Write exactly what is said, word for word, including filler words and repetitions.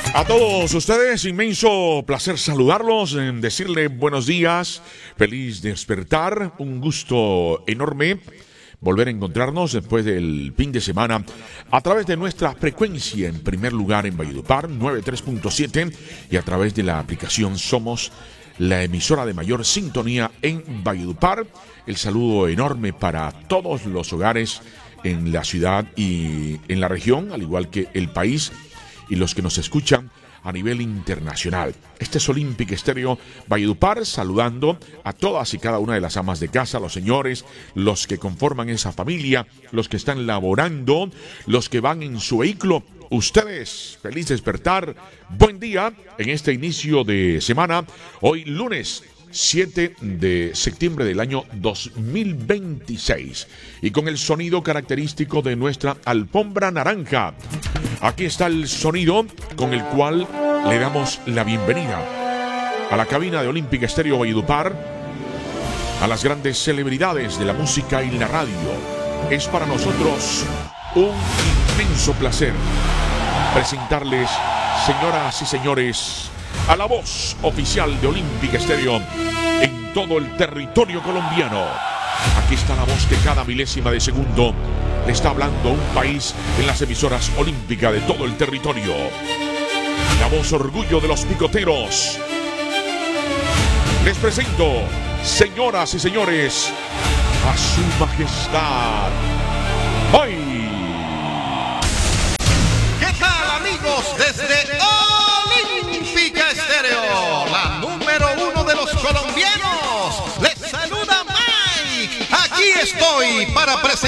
A todos ustedes, inmenso placer saludarlos, en decirle buenos días, feliz despertar, un gusto enorme volver a encontrarnos después del fin de semana a través de nuestra frecuencia, en primer lugar en Valledupar, noventa y tres punto siete, y a través de la aplicación Somos, la emisora de mayor sintonía en Valledupar. El saludo enorme para todos los hogares en la ciudad y en la región, al igual que el país, y los que nos escuchan a nivel internacional. Este es Olympic Estéreo Valledupar, saludando a todas y cada una de las amas de casa, los señores, los que conforman esa familia, los que están laborando, los que van en su vehículo. Ustedes, feliz despertar, buen día en este inicio de semana, hoy lunes siete de septiembre del año dos mil veintiséis, y con el sonido característico de nuestra alfombra naranja. Aquí está el sonido con el cual le damos la bienvenida a la cabina de Olympic Estéreo Valledupar, a las grandes celebridades de la música y la radio. Es para nosotros un inmenso placer presentarles, señoras y señores, a la voz oficial de Olympic Estéreo en todo el territorio colombiano. Aquí está la voz que cada milésima de segundo le está hablando a un país en las emisoras olímpicas de todo el territorio. La voz orgullo de los picoteros. Les presento, señoras y señores, a su majestad. ¡Hoy! ¿Qué tal, amigos? Desde Olympic Estéreo, la número uno de los colombianos, les saluda Mike. Aquí estoy para presentar